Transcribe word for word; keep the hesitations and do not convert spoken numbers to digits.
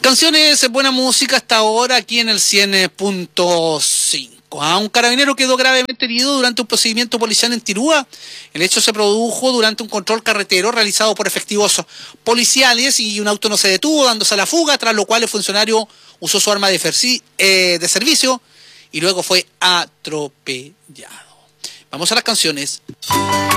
Canciones, buena música hasta ahora aquí en el cien punto cinco. ¿ah? Un carabinero quedó gravemente herido durante un procedimiento policial en Tirúa. El hecho se produjo durante un control carretero realizado por efectivos policiales y un auto no se detuvo, dándose a la fuga, tras lo cual el funcionario usó su arma de, ferci, eh, de servicio y luego fue atropellado. Vamos a las canciones.